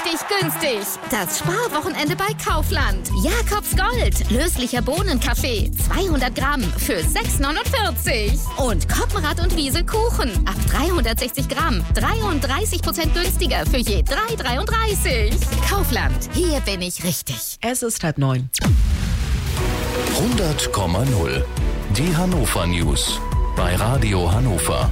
richtig günstig. Das Sparwochenende bei Kaufland. Jakobs Gold. Löslicher Bohnenkaffee. 200 Gramm für 6,49. Und Koppenrad und Wiesel Kuchen. Ab 360 Gramm. 33% günstiger für je 3,33. Kaufland. Hier bin ich richtig. Es ist 8:30. 100,0. Die Hannover News. Bei Radio Hannover.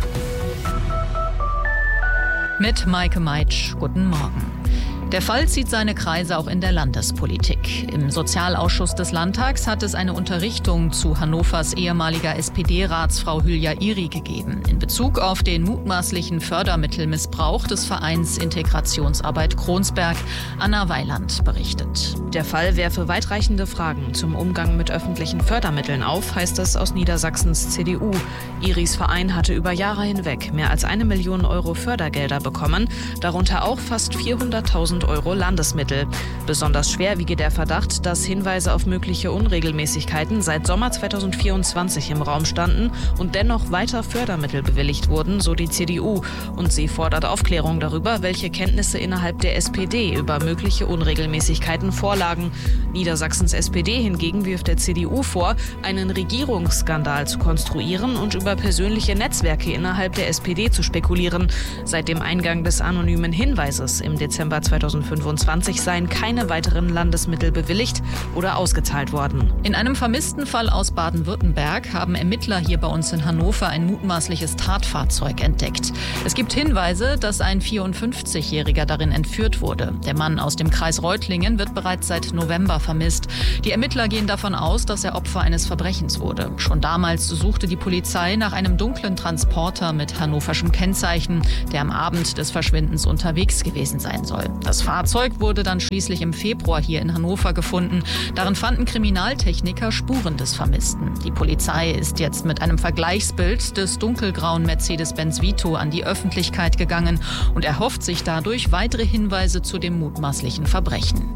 Mit Maike Meitsch, guten Morgen. Der Fall zieht seine Kreise auch in der Landespolitik. Im Sozialausschuss des Landtags hat es eine Unterrichtung zu Hannovers ehemaliger SPD-Ratsfrau Hülya Iri gegeben, in Bezug auf den mutmaßlichen Fördermittelmissbrauch des Vereins Integrationsarbeit Kronsberg. Anna Weiland berichtet. Der Fall werfe weitreichende Fragen zum Umgang mit öffentlichen Fördermitteln auf, heißt es aus Niedersachsens CDU. Iris Verein hatte über Jahre hinweg mehr als 1 Million Euro Fördergelder bekommen, darunter auch fast 400.000 Euro Landesmittel. Besonders schwer wiege der Verdacht, dass Hinweise auf mögliche Unregelmäßigkeiten seit Sommer 2024 im Raum standen und dennoch weiter Fördermittel bewilligt wurden, so die CDU. Und sie fordert Aufklärung darüber, welche Kenntnisse innerhalb der SPD über mögliche Unregelmäßigkeiten vorlagen. Niedersachsens SPD hingegen wirft der CDU vor, einen Regierungsskandal zu konstruieren und über persönliche Netzwerke innerhalb der SPD zu spekulieren. Seit dem Eingang des anonymen Hinweises im Dezember 2025 seien keine weiteren Landesmittel bewilligt oder ausgezahlt worden. In einem vermissten Fall aus Baden-Württemberg haben Ermittler hier bei uns in Hannover ein mutmaßliches Tatfahrzeug entdeckt. Es gibt Hinweise, dass ein 54-Jähriger darin entführt wurde. Der Mann aus dem Kreis Reutlingen wird bereits seit November vermisst. Die Ermittler gehen davon aus, dass er Opfer eines Verbrechens wurde. Schon damals suchte die Polizei nach einem dunklen Transporter mit hannoverschem Kennzeichen, der am Abend des Verschwindens unterwegs gewesen sein soll. Das Fahrzeug wurde dann schließlich im Februar hier in Hannover gefunden. Darin fanden Kriminaltechniker Spuren des Vermissten. Die Polizei ist jetzt mit einem Vergleichsbild des dunkelgrauen Mercedes-Benz Vito an die Öffentlichkeit gegangen und erhofft sich dadurch weitere Hinweise zu dem mutmaßlichen Verbrechen.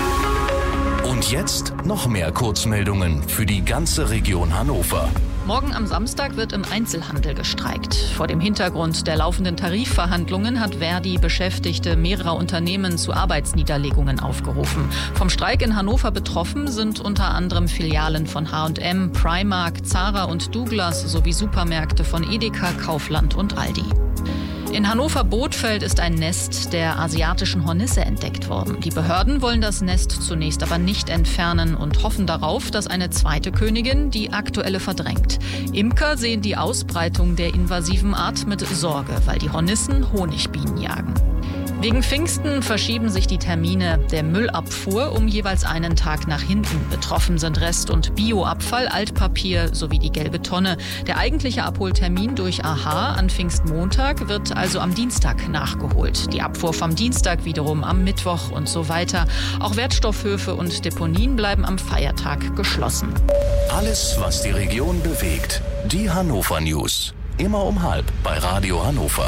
Und jetzt noch mehr Kurzmeldungen für die ganze Region Hannover. Morgen am Samstag wird im Einzelhandel gestreikt. Vor dem Hintergrund der laufenden Tarifverhandlungen hat Verdi Beschäftigte mehrerer Unternehmen zu Arbeitsniederlegungen aufgerufen. Vom Streik in Hannover betroffen sind unter anderem Filialen von H&M, Primark, Zara und Douglas sowie Supermärkte von Edeka, Kaufland und Aldi. In Hannover-Bothfeld ist ein Nest der asiatischen Hornisse entdeckt worden. Die Behörden wollen das Nest zunächst aber nicht entfernen und hoffen darauf, dass eine zweite Königin die aktuelle verdrängt. Imker sehen die Ausbreitung der invasiven Art mit Sorge, weil die Hornissen Honigbienen jagen. Wegen Pfingsten verschieben sich die Termine der Müllabfuhr um jeweils einen Tag nach hinten. Betroffen sind Rest- und Bioabfall, Altpapier sowie die gelbe Tonne. Der eigentliche Abholtermin durch AHA an Pfingstmontag wird also am Dienstag nachgeholt. Die Abfuhr vom Dienstag wiederum am Mittwoch und so weiter. Auch Wertstoffhöfe und Deponien bleiben am Feiertag geschlossen. Alles, was die Region bewegt. Die Hannover News. Immer um 12:30 bei Radio Hannover.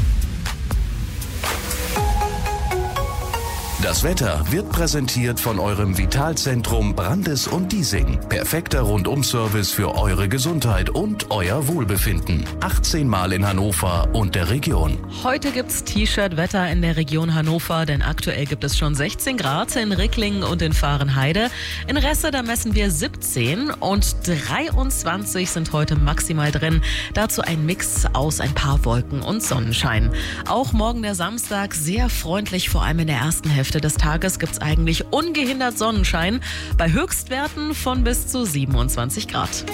Das Wetter wird präsentiert von eurem Vitalzentrum Brandes und Diesing. Perfekter Rundum-Service für eure Gesundheit und euer Wohlbefinden. 18 Mal in Hannover und der Region. Heute gibt's T-Shirt-Wetter in der Region Hannover, denn aktuell gibt es schon 16 Grad in Ricklingen und in Vahrenheide. In Resse, da messen wir 17 und 23 sind heute maximal drin. Dazu ein Mix aus ein paar Wolken und Sonnenschein. Auch morgen der Samstag sehr freundlich, vor allem in der ersten Hälfte des Tages gibt's eigentlich ungehindert Sonnenschein bei Höchstwerten von bis zu 27 Grad.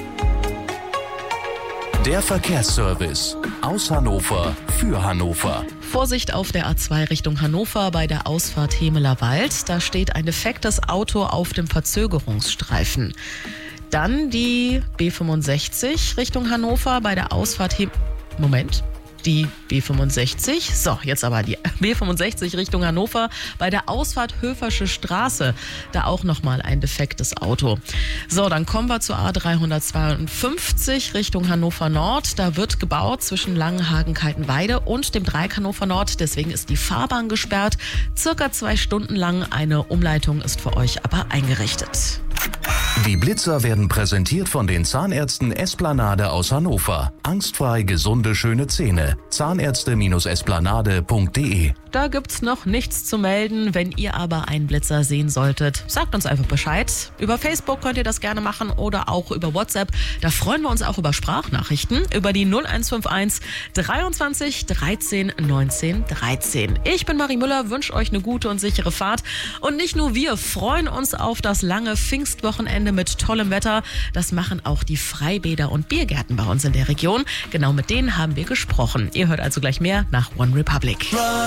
Der Verkehrsservice aus Hannover für Hannover. Vorsicht auf der A2 Richtung Hannover bei der Ausfahrt Hemeler Wald. Da steht ein defektes Auto auf dem Verzögerungsstreifen. Dann die B65 Richtung Hannover bei der Ausfahrt die B65. So, jetzt aber die B65 Richtung Hannover bei der Ausfahrt Höfersche Straße. Da auch nochmal ein defektes Auto. So, dann kommen wir zur A352 Richtung Hannover Nord. Da wird gebaut zwischen Langenhagen-Kaltenweide und dem Dreieck Hannover Nord. Deswegen ist die Fahrbahn gesperrt. Circa 2 Stunden lang. Eine Umleitung ist für euch aber eingerichtet. Die Blitzer werden präsentiert von den Zahnärzten Esplanade aus Hannover. Angstfrei gesunde, schöne Zähne. Zahnärzte-esplanade.de. Da gibt's noch nichts zu melden. Wenn ihr aber einen Blitzer sehen solltet, sagt uns einfach Bescheid. Über Facebook könnt ihr das gerne machen oder auch über WhatsApp. Da freuen wir uns auch über Sprachnachrichten über die 0151 23 13 19 13. Ich bin Marie Müller, wünsche euch eine gute und sichere Fahrt. Und nicht nur wir freuen uns auf das lange Pfingstwochenende mit tollem Wetter. Das machen auch die Freibäder und Biergärten bei uns in der Region. Genau mit denen haben wir gesprochen. Ihr hört also gleich mehr nach One Republic.